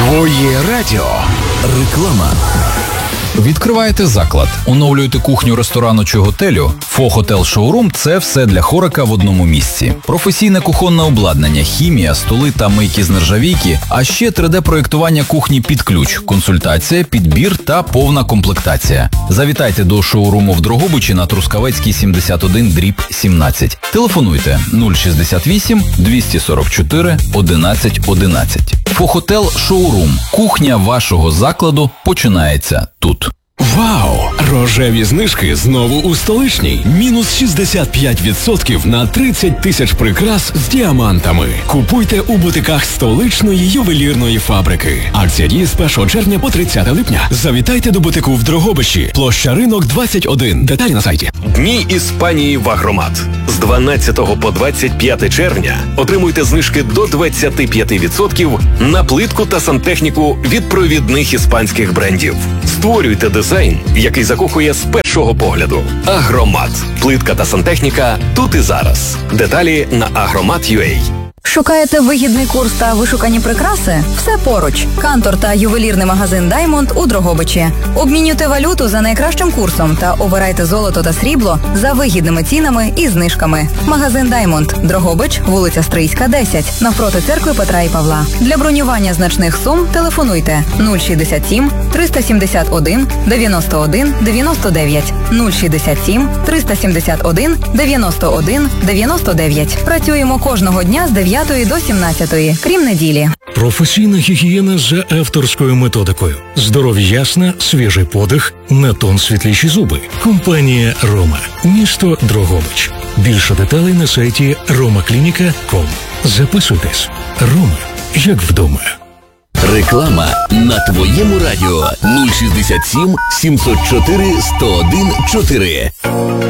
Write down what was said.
Твоє радіо. Реклама. Відкриваєте заклад, оновлюєте кухню ресторану чи готелю? Фо-Хотел Шоурум – це все для хорика в одному місці. Професійне кухонне обладнання, хімія, столи та мийки з нержавійки, а ще 3D-проєктування кухні під ключ, консультація, підбір та повна комплектація. Завітайте до шоуруму в Дрогобичі на Трускавецькій 71/17. Телефонуйте 068 244 11 11. Фо-Хотел Шоурум. Кухня вашого закладу починається тут. Вау! Рожеві знижки знову у Столичній. Мінус 65% на 30 тисяч прикрас з діамантами. Купуйте у бутиках столичної ювелірної фабрики. Акція діє з 1 червня по 30 липня. Завітайте до бутику в Дрогобичі. Площа Ринок, 21. Деталі на сайті. Дні Іспанії в Агромат. З 12 по 25 червня отримуйте знижки до 25% на плитку та сантехніку від провідних іспанських брендів. Створюйте дизайн, який закохує з першого погляду. Агромат. Плитка та сантехніка тут і зараз. Деталі на agromat.ua. Шукаєте вигідний курс та вишукані прикраси? Все поруч. Кантор та ювелірний магазин «Даймонд» у Дрогобичі. Обмінюйте валюту за найкращим курсом та обирайте золото та срібло за вигідними цінами і знижками. Магазин «Даймонд», Дрогобич, вулиця Стрийська, 10, навпроти церкви Петра і Павла. Для бронювання значних сум телефонуйте 067 371 91 99 067 371 91 99. Працюємо кожного дня з 9 до 17, крім неділі. Професійна гігієна за авторською методикою. Здоров'я ясна, свіжий подих, на тон світліші зуби. Компанія «Рома». Місто Дрогобич. Більше деталей на сайті romaklinica.com. Записуйтесь. «Рома» як вдома. Реклама на твоєму радіо 067 704 101 4.